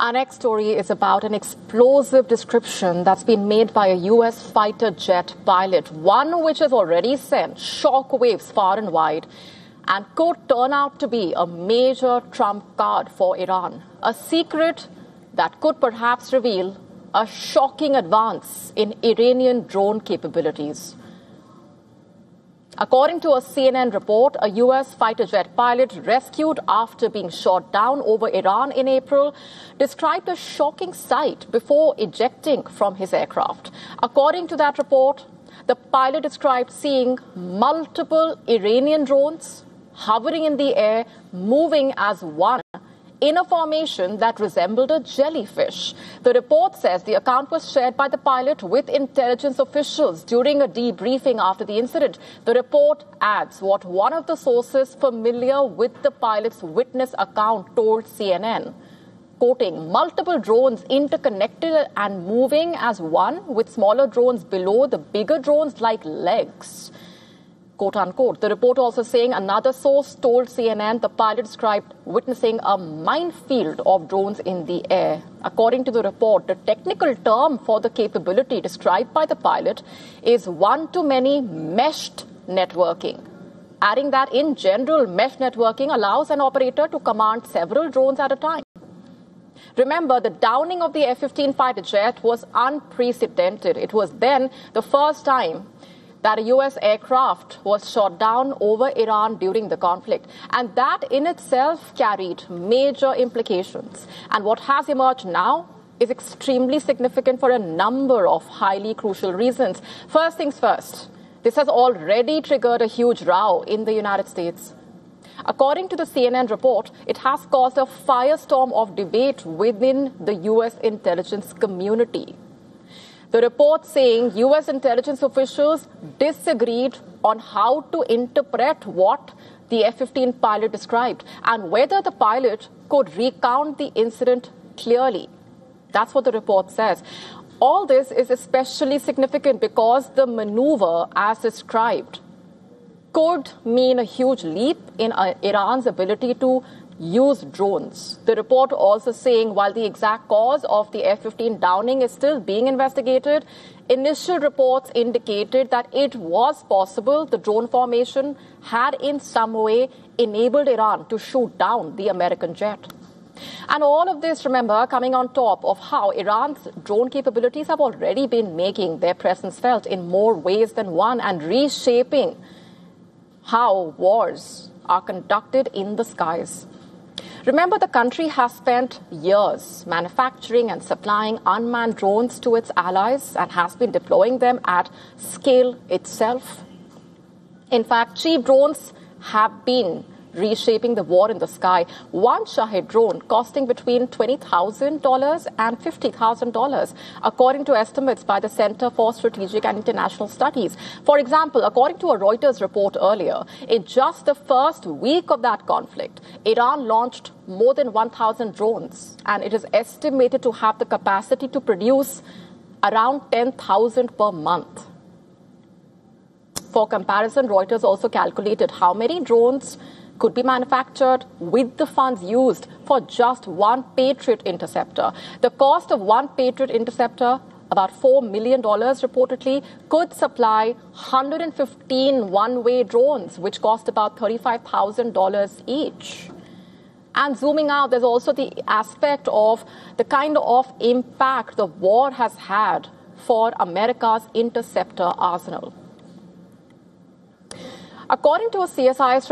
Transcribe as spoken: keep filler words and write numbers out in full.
Our next story is about an explosive description that's been made by a U S fighter jet pilot, one which has already sent shockwaves far and wide and could turn out to be a major trump card for Iran, a secret that could perhaps reveal a shocking advance in Iranian drone capabilities. According to a C N N report, a U S fighter jet pilot rescued after being shot down over Iran in April described a shocking sight before ejecting from his aircraft. According to that report, the pilot described seeing multiple Iranian drones hovering in the air, moving as one in a formation that resembled a jellyfish. The report says the account was shared by the pilot with intelligence officials during a debriefing after the incident. The report adds what one of the sources familiar with the pilot's witness account told C N N, quoting, multiple drones interconnected and moving as one, with smaller drones below the bigger drones like legs, quote unquote. The report also saying another source told C N N the pilot described witnessing a minefield of drones in the air. According to the report, the technical term for the capability described by the pilot is one-to-many meshed networking, adding that in general, mesh networking allows an operator to command several drones at a time. Remember, the downing of the F fifteen fighter jet was unprecedented. It was then the first time that a U S aircraft was shot down over Iran during the conflict. And that in itself carried major implications. And what has emerged now is extremely significant for a number of highly crucial reasons. First things first, this has already triggered a huge row in the United States. According to the C N N report, it has caused a firestorm of debate within the U S intelligence community. The report saying U S intelligence officials disagreed on how to interpret what the F fifteen pilot described and whether the pilot could recount the incident clearly. That's what the report says. All this is especially significant because the maneuver, as described, could mean a huge leap in uh, Iran's ability to use drones. The report also saying while the exact cause of the F fifteen downing is still being investigated, initial reports indicated that it was possible the drone formation had in some way enabled Iran to shoot down the American jet. And all of this, remember, coming on top of how Iran's drone capabilities have already been making their presence felt in more ways than one and reshaping how wars are conducted in the skies. Remember, the country has spent years manufacturing and supplying unmanned drones to its allies and has been deploying them at scale itself. In fact, cheap drones have been reshaping the war in the sky. One Shahed drone costing between twenty thousand dollars and fifty thousand dollars, according to estimates by the Center for Strategic and International Studies. For example, according to a Reuters report earlier, in just the first week of that conflict, Iran launched more than one thousand drones, and it is estimated to have the capacity to produce around ten thousand per month. For comparison, Reuters also calculated how many drones could be manufactured with the funds used for just one Patriot interceptor. The cost of one Patriot interceptor, about four million dollars reportedly, could supply one hundred fifteen one-way drones, which cost about thirty-five thousand dollars each. And zooming out, there's also the aspect of the kind of impact the war has had for America's interceptor arsenal. According to a C S I S